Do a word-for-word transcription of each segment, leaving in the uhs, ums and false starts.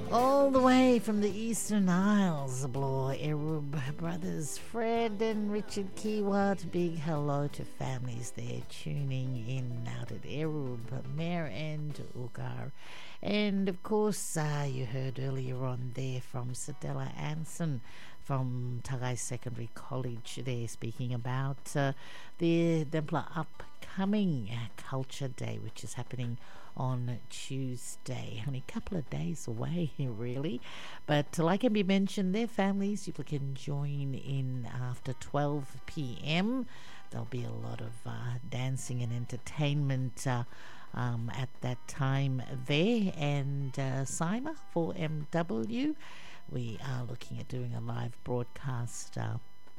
All the way from the Eastern Isles, Bloor Erub brothers Fred and Richard Kiwat. Big hello to families there tuning in out at Erub, Mare and Ugar. And of course, uh, you heard earlier on there from Sedella Anson from Tagai Secondary College there speaking about uh, the Dempla upcoming Culture Day, which is happening on Tuesday. Only a couple of days away, really. But like can be mentioned, their families, you can join in after twelve p.m. There'll be a lot of uh, dancing and entertainment uh, um, at that time there. And uh, Sima for M W, we are looking at doing a live broadcast uh,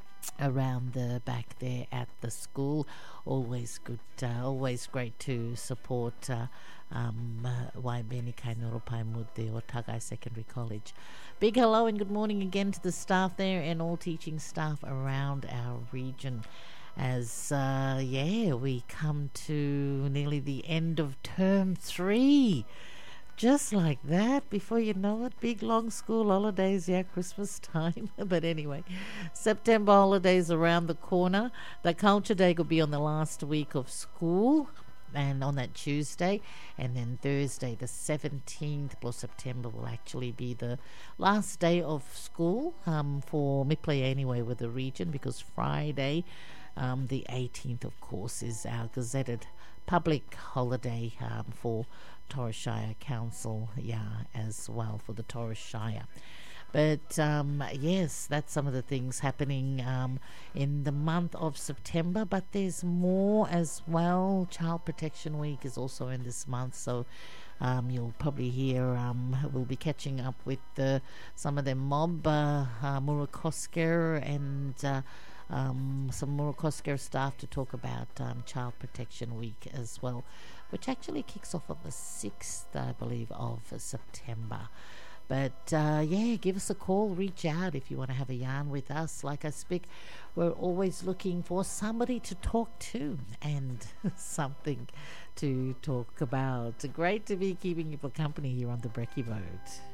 around the back there at the school. Always good, uh, always great to support uh, um, Waibeni Kainorupai Mudde or Tagai Secondary College. Big hello and good morning again to the staff there and all teaching staff around our region. As, uh, yeah, we come to nearly the end of term three. Just like that, before you know it, big long school holidays, yeah, Christmas time. But anyway, September holidays around the corner. The Culture Day could be on the last week of school, and on that Tuesday, and then Thursday the seventeenth of September will actually be the last day of school um, for Miplay anyway with the region, because Friday um, the eighteenth, of course, is our gazetted public holiday um, for Torres Shire Council, yeah, as well for the Torres Shire. But um, yes, that's some of the things happening um, in the month of September, but there's more as well. Child Protection Week is also in this month, so um, you'll probably hear, um, we'll be catching up with uh, some of the mob, uh, uh, Murakosker and uh, um, some Murakosker staff to talk about um, Child Protection Week as well, which actually kicks off on the sixth, I believe, of September. But, uh, yeah, give us a call, reach out if you want to have a yarn with us. Like I speak, we're always looking for somebody to talk to and something to talk about. Great to be keeping you for company here on the Brekkie Road.